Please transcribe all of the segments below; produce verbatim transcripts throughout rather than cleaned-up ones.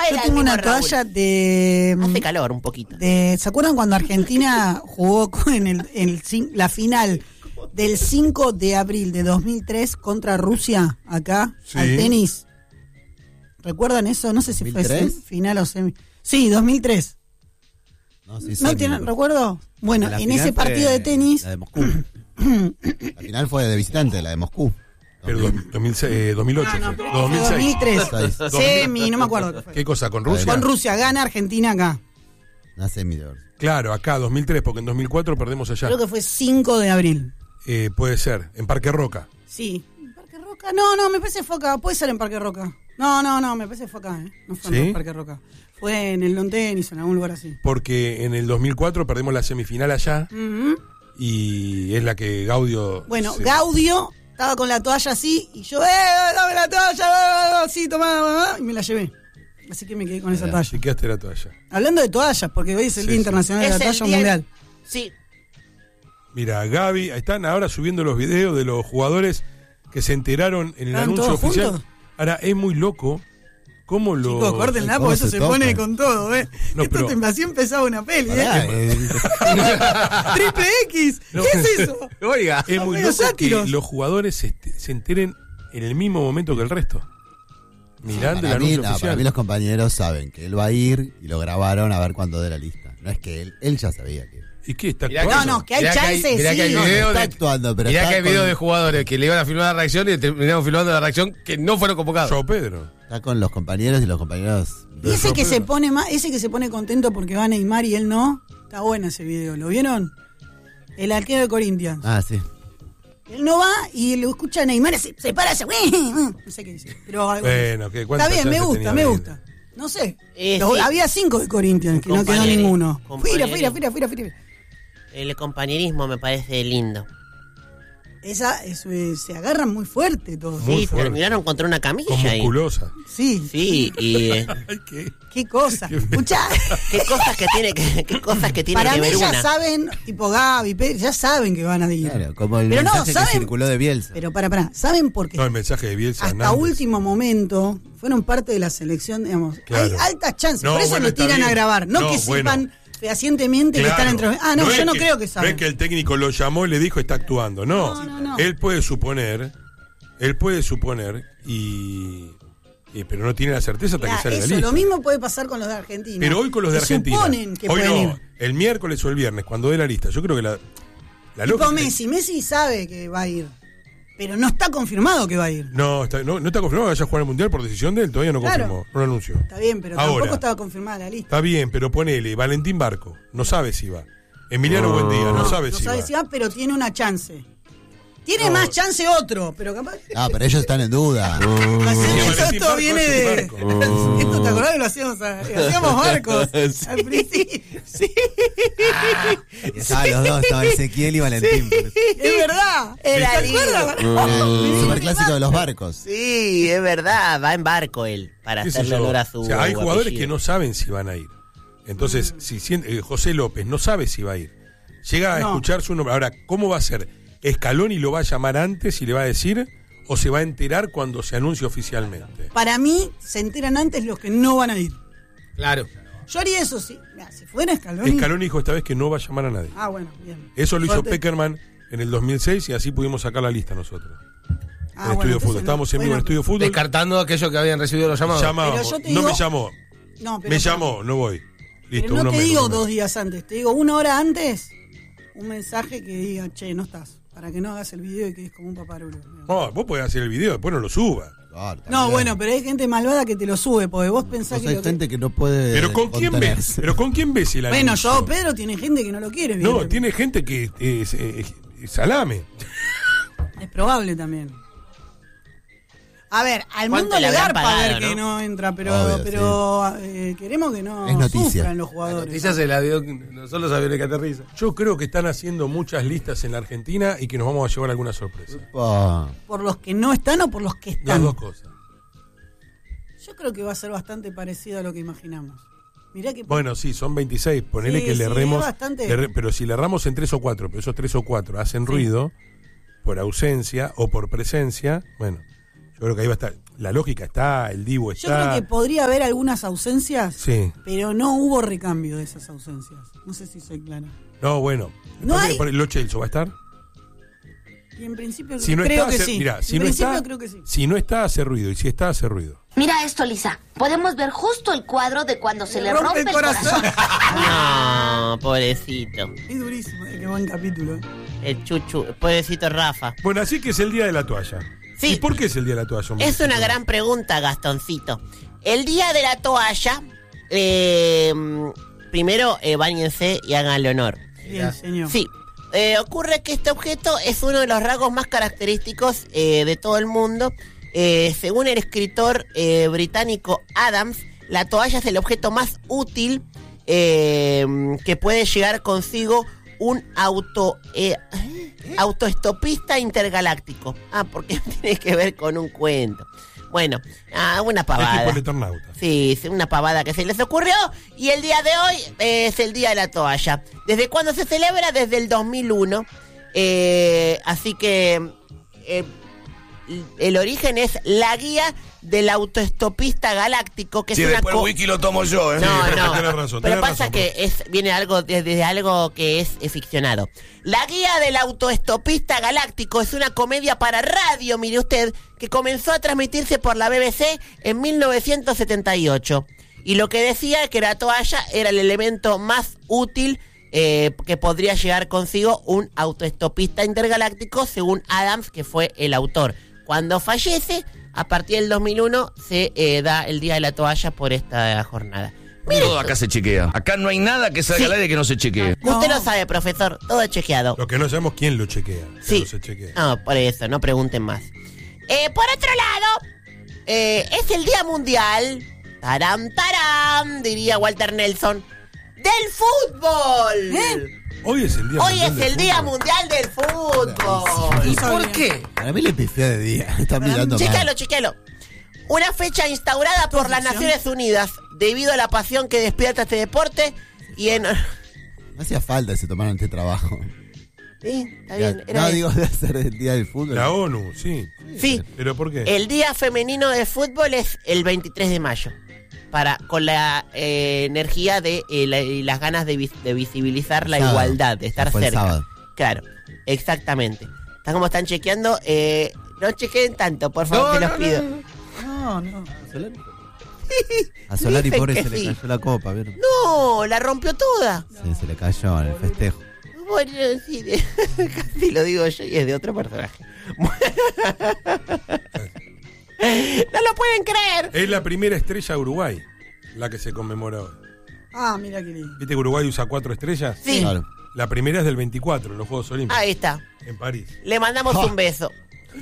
era Yo el tengo mismo una Raúl. toalla de... Hace calor un poquito. de ¿se acuerdan cuando Argentina jugó con en el, el, la final del cinco de abril de dos mil tres contra Rusia acá, Sí. al tenis? ¿Recuerdan eso? No sé si fue ¿dos mil tres? sem- final o semi. Sí, dos mil tres. No, sí, ¿No sí, tienen me- recuerdo? Bueno, La en final ese fue partido de tenis... La de Moscú. La final fue de visitante, la de Moscú. Pero do- dos mil seis, eh, dos mil ocho. Ah, no, fue. pero dos mil seis. dos mil tres. Seis. Semi, no me acuerdo qué fue. ¿Qué cosa? ¿Con Rusia? Con Rusia, gana Argentina acá. Una semi de oro. Claro, acá, dos mil tres, porque en dos mil cuatro perdemos allá. Creo que fue cinco de abril. Eh, puede ser, en Parque Roca. Sí. ¿En Parque Roca? No, no, me parece fue acá. Puede ser en Parque Roca. No, no, no, me parece fue acá, ¿eh? No fue ¿Sí? en Parque Roca. Fue en el Long Tenis, en algún lugar así. Porque en el dos mil cuatro perdemos la semifinal allá Ujú. y es la que Gaudio... Bueno, se- Gaudio estaba con la toalla así y yo, ¡eh, dame la toalla! ¡Eh, sí, tomá, tomá! Y me la llevé. Así que me quedé con esa Mirá. toalla. Te quedaste la toalla. Hablando de toallas, porque hoy es el Sí, Día sí. Internacional de Es la el Toalla día- Mundial. Sí. Mira, Gaby, ahí están ahora subiendo los videos de los jugadores que se enteraron en el ¿Estaban anuncio todos oficial. juntos? Ahora, es muy loco cómo lo... Chicos, córtenla ¿Cómo porque eso se se tocan? pone con todo, ¿eh? No, Esto pero- te- así empezaba una peli, Pará, ¿eh? eh, Triple X. No. ¿Qué es eso? Oiga. Es Son muy medio loco sátiros. que los jugadores se, est- se enteren en el mismo momento que el resto. Mirando el para, mí, anuncio no, oficial. para mí los compañeros saben que él va a ir y lo grabaron a ver cuándo dé la lista. No es que él, él ya sabía que... ¿Y qué está Mirá actuando? No, no, que hay Mirá que hay- chances, mirá que hay sí. No, no video está de- actuando, pero Mirá está que hay con- videos de jugadores que le iban a filmar la reacción y terminaron filmando la reacción que no fueron convocados. Yo, Pedro. Está con los compañeros y los compañeros... Y ese Yo, que Pedro. se pone más, ese que se pone contento porque va Neymar y él no, está bueno ese video. ¿Lo vieron? El arquero de Corinthians. Ah, sí. Él no va y lo escucha a Neymar y se, se para, se, no sé qué dice. Pero algo- Bueno, ¿qué? ¿Cuántas está bien, me chances gusta, tenía me de ir? gusta. No sé. Eh, Los- sí. Había cinco de Corinthians que no quedó Compañeri- ninguno. Fira, compañeri- fira, fira, fira, fira. El compañerismo me parece lindo. Esa, eso, eh, se agarran muy fuerte todos. Muy Sí, fuerte. terminaron contra una Con camilla ahí. musculosa. Sí. Sí, y eh, Ay, ¿qué? Qué cosa. Escuchá. qué cosas que tiene que qué cosas que tiene Para que mí ver ya una. saben, tipo Gaby, Pedro, ya saben que van a ir. Claro, como el Pero no, mensaje ¿saben? que circuló de Bielsa. Pero para, para, ¿saben por qué? No, el mensaje de Bielsa. Hasta Nández. último momento fueron parte de la selección, digamos. Claro. Hay altas chances, No, por eso bueno, lo está tiran bien. a grabar, no, No, que bueno. sepan fehacientemente que Claro. están entre. Ah, no, es yo no creo que saben. No es que el técnico lo llamó y le dijo está actuando. No, No, no, no. él puede suponer, él puede suponer y, y- pero no tiene la certeza hasta Ah, que sale la eso, lista. lo mismo puede pasar con los de Argentina. Pero hoy con los de que Argentina. Suponen que hoy pueden no, ir. el miércoles o el viernes cuando dé la lista. Yo creo que la, la Tipo lógica- Messi, Messi sabe que va a ir, pero no está confirmado que va a ir. No, está, no, no está confirmado que vaya a jugar el mundial por decisión de él. Todavía no Claro. confirmó, no lo anunció. Está bien, pero Ahora. tampoco estaba confirmada la lista. Está bien, pero ponele Valentín Barco. No sabe si va. Emiliano Buendía. No sabe No si sabe va. si va, pero tiene una chance. Tiene No. más chance otro, pero capaz. Ah, pero ellos están en duda. Así- Valentín esto, esto Barco viene es un de. barco. Esto te acordás que lo hacíamos, a- hacíamos barcos al principio. Sí. Estaban los dos, estaba Ezequiel y Valentín. Es verdad. Era ¿Te lindo. acuerdas? El superclásico de los barcos. Sí, es verdad, va en barco él para ¿Qué sé hacerle yo? honor a su O sea, hay jugadores apellido. que no saben si van a ir. Entonces, si sien- eh, José López no sabe si va a ir. Llega a No. escuchar su nombre. Ahora, ¿cómo va a ser? ¿Scaloni lo va a llamar antes y le va a decir? ¿O se va a enterar cuando se anuncie oficialmente? Para mí, se enteran antes los que no van a ir. Claro. Yo haría eso, sí. Mirá, si fuera Scaloni. Scaloni dijo esta vez que no va a llamar a nadie. Ah, bueno, bien. Eso lo hizo Suerte. Peckerman en el dos mil seis y así pudimos sacar la lista nosotros. Ah, en bueno, Estudio entonces Fútbol. no. Estábamos en vivo en Bueno, Estudio Fútbol. Descartando a aquellos que habían recibido los llamados. Llamábamos. Pero yo te No digo- me llamó. No, pero Me llamó, no voy. Listo, Pero no uno te menos, digo uno dos menos. días antes, te digo una hora antes, un mensaje que diga, che, no estás, para que no hagas el video y quedes como un paparulo. No, vos podés hacer el video, después no lo subas. Claro, No, también. bueno, pero hay gente malvada que te lo sube, porque vos pensás Vos que... hay lo que- gente que no puede. Pero ¿con quién ves? contenerse. Pero ¿con quién ves el Bueno, anuncio? yo, Pedro, tiene gente que no lo quiere. No, bien. tiene gente que es, es- es salame. Es probable también. A ver, al ¿Cuánto mundo le le habrán garpa pagado, ver que no? no entra, pero, Obvio, pero eh, queremos que no Es noticia. sufran los La jugadores. noticia se la dio no solo los aviones que aterrizan. Yo creo que están haciendo muchas listas en la Argentina y que nos vamos a llevar alguna sorpresa. Pa. ¿Por los que no están o por los que Las están? dos cosas. Yo creo que va a ser bastante parecido a lo que imaginamos. Mirá que... Bueno, sí, son veintiséis. Ponele Sí, que le sí, erremos. es bastante. le erre- pero si le erramos en tres o cuatro, pero esos tres o cuatro hacen ruido por ausencia o por presencia, bueno. Yo creo que ahí va a estar. La lógica está, el Divo Yo está. creo que podría haber algunas ausencias, Sí. pero no hubo recambio de esas ausencias. No sé si soy clara. No, bueno. No Pasa hay- que por- ¿Lo Chelsea va a estar? Y en principio Si no creo está, que hace- sí. mirá, si en no principio está, creo que sí. si no está, hace ruido. Y si está, hace ruido. Mira esto, Lisa. Podemos ver justo el cuadro de cuando se le rompe, el corazón. No, pobrecito. Es durísimo, eh, qué buen capítulo. El chuchu, pobrecito Rafa. Bueno, así que es el día de la toalla. Sí. ¿Y por qué es el día de la toalla? hombre? Es una gran pregunta, Gastoncito. El día de la toalla, eh, primero eh, báñense y háganle honor. Bien, señor. Sí, eh, ocurre que este objeto es uno de los rasgos más característicos eh, de todo el mundo. Eh, según el escritor eh, británico Adams, la toalla es el objeto más útil eh, que puede llegar consigo un auto eh, autoestopista intergaláctico. Ah, porque tiene que ver con un cuento. Bueno, ah, una Es tipo pavada. el Eternauta. Sí, sí, una pavada que se les ocurrió. Y el día de hoy eh, es el día de la toalla. ¿Desde cuándo se celebra? Desde el dos mil uno. Eh, así que eh, el origen es la guía del autoestopista galáctico, que Si es una después co- el wiki lo tomo yo, ¿eh? no, no. Tenés razón, Pero tenés pasa razón, que es viene algo desde algo que es eh, ficcionado. La guía del autoestopista galáctico es una comedia para radio, mire usted, que comenzó a transmitirse por la B B C en mil novecientos setenta y ocho. Y lo que decía es que la toalla era el elemento más útil eh, que podría llegar consigo un autoestopista intergaláctico, según Adams, que fue el autor. Cuando fallece, a partir del dos mil uno, se eh, da el Día de la Toalla por esta jornada. Mire Todo esto. acá se chequea. Acá no hay nada que salga Sí. al aire que no se chequee. Usted No. lo sabe, profesor, todo chequeado. Lo que no sabemos quién lo chequea. que Sí. no se chequea. No, por eso, no pregunten más. Eh, por otro lado, eh, es el Día Mundial, tarán, tarán, diría Walter Nelson, del fútbol. ¿Eh? Hoy es el día Hoy mundial es del el Día fútbol. Mundial del Fútbol. ¿Y por qué? Para mí le pifió de día. Está mirando Chequealo, mal. chequealo. Una fecha instaurada por las ¿Ficción? Naciones Unidas debido a la pasión que despierta este deporte y en... No hacía falta que se tomaran este trabajo. Sí, está bien. era No, eso. digo de hacer el día del fútbol. La ONU, sí. Sí, ¿Pero por qué? el Día Femenino de Fútbol es el veintitrés de mayo. Para, con la eh, energía de eh, la- y las ganas de, vis- de visibilizar la Sábado. igualdad, de estar Fue el cerca. sábado. Claro, exactamente. Están como están chequeando, eh, no chequeen tanto, por favor, No, se los no, pido. No, no. A Solari, Dicen pobre, que se sí. le cayó la copa, ¿vieron? No, la rompió toda. Sí, se le cayó en el festejo. Bueno, sí, de- casi lo digo yo y es de otro personaje. No lo pueden creer. Es la primera estrella de Uruguay, la que se conmemora hoy. Ah, mira qué lindo. ¿Viste que Uruguay usa cuatro estrellas? Sí, Claro. La primera es del veinticuatro, en los Juegos Olímpicos, ahí está. en París. Le mandamos un beso.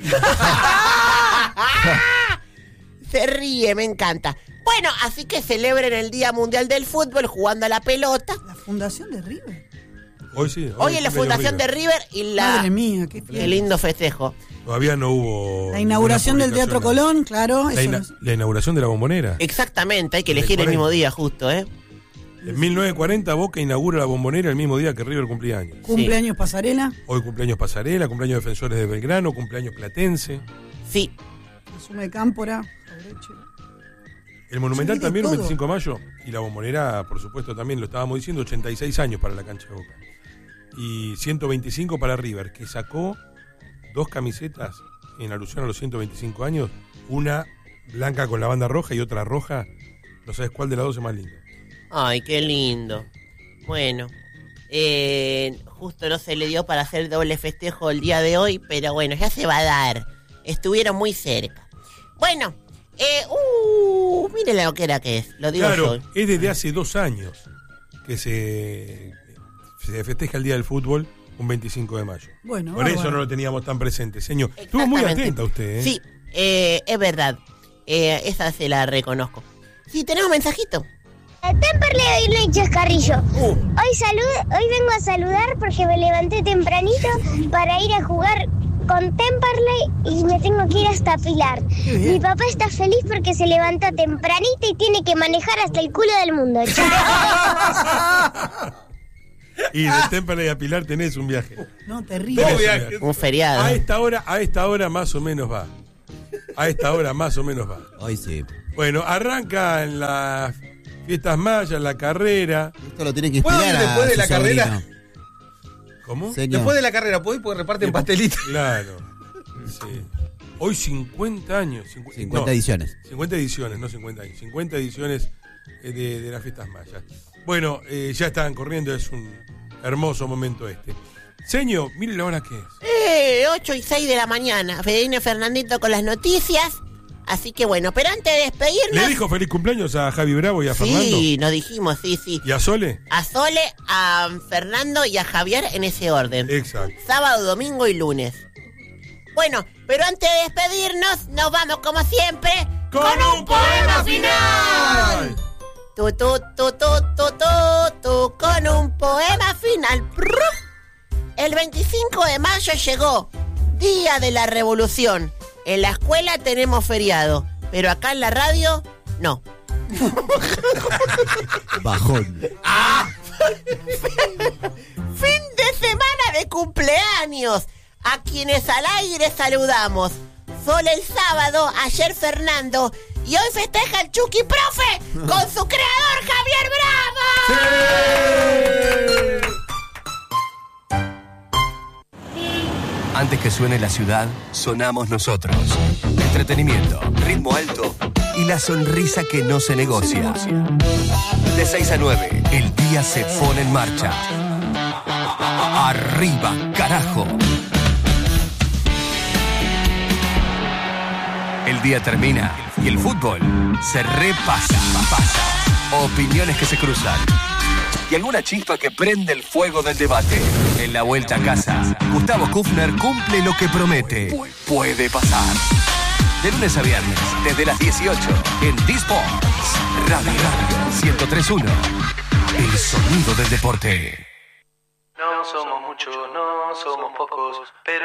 Se ríe, me encanta. Bueno, así que celebren el Día Mundial del Fútbol jugando a la pelota. La fundación de River. Hoy sí. Hoy en la fundación de River y la... Madre mía, qué Qué fiel. lindo festejo. Todavía no hubo... La inauguración del ninguna Teatro publicación. Colón, claro. La, Eso ina- no es- la inauguración de la Bombonera. Exactamente, hay que Del elegir el cuarenta. mismo día justo, ¿eh? En mil novecientos cuarenta Boca inaugura la Bombonera el mismo día que River cumplía años. Cumpleaños pasarela. Hoy cumpleaños Pasarela, cumpleaños Defensores de Belgrano, cumpleaños Platense. Sí. Asume Cámpora. Jaureche. El Monumental Se olvide también, un todo. veinticinco de mayo. Y la Bombonera, por supuesto, también lo estábamos diciendo, ochenta y seis años para la cancha de Boca. Y ciento veinticinco para River, que sacó dos camisetas en alusión a los ciento veinticinco años. Una blanca con la banda roja y otra roja. No sabes cuál de las dos es más linda. Ay, qué lindo. Bueno, eh, justo no se le dio para hacer doble festejo el día de hoy, pero bueno, ya se va a dar. Estuvieron muy cerca. Bueno, eh, uh, mire la loquera que es, lo digo Claro, yo. es desde hace dos años que se, se festeja el Día del Fútbol, un veinticinco de mayo. Bueno, Por eso bárbaro. no lo teníamos tan presente, señor. Estuvo muy Exactamente. atenta usted, ¿eh? Sí, eh, es verdad. Eh, esa se la reconozco. Sí, tenemos mensajito. Temperley y Chascarrillo. Uh, Hoy salud, hoy vengo a saludar porque me levanté tempranito para ir a jugar con Temperley y me tengo que ir hasta Pilar. bien. Mi papá está feliz porque se levantó tempranito y tiene que manejar hasta el culo del mundo. Chao. Y de Temperley a Pilar tenés un viaje. No, terrible. Tenés un viaje. viaje. un feriado. A esta hora, a esta hora más o menos va. A esta hora más o menos va. Hoy sí. Bueno, arranca en las fiestas mayas, la carrera. Esto lo tiene que ¿Puedo inspirar ir después a de su la carrera? sobrino. ¿Cómo? Señor. Después de la carrera, ¿puedo ir? Porque reparten pastelitos. Claro. Sí. Hoy cincuenta años. cincu- cincuenta no, ediciones. cincuenta ediciones, no cincuenta años. cincuenta ediciones eh, de, de las fiestas mayas. Bueno, eh, ya están corriendo, es un hermoso momento este. Señor, mire la hora que es. Eh, ocho y seis de la mañana. Federico Fernandito con las noticias. Así que bueno, pero antes de despedirnos... ¿Le dijo feliz cumpleaños a Javi Bravo y a Fernando? Sí, nos dijimos, sí, sí. ¿Y a Sole? A Sole, a Fernando y a Javier en ese orden. Exacto. Sábado, domingo y lunes. Bueno, pero antes de despedirnos, nos vamos como siempre ¡Con un poema final! Tu, tu, tu, tu, tu, tu, tu, con un poema final. Prrr. El veinticinco de mayo llegó, Día de la Revolución. En la escuela tenemos feriado, pero acá en la radio, no. Bajón. Fin de semana de cumpleaños. A quienes al aire saludamos. Sol el sábado, ayer Fernando. Y hoy festeja el Chucky Profe con su creador Javier Bravo. Antes que suene la ciudad, sonamos nosotros. Entretenimiento, ritmo alto y la sonrisa que no se negocia. De seis a nueve, el día se pone en marcha. Arriba, carajo. El día termina y el fútbol se repasa. Pasa. Opiniones que se cruzan. Y alguna chispa que prende el fuego del debate. En la vuelta a casa, Gustavo Kufner cumple lo que promete. Puede pasar. De lunes a viernes, desde las dieciocho, en D-Sports. Radio Radio ciento tres punto uno. El sonido del deporte. No somos muchos, no somos pocos, pero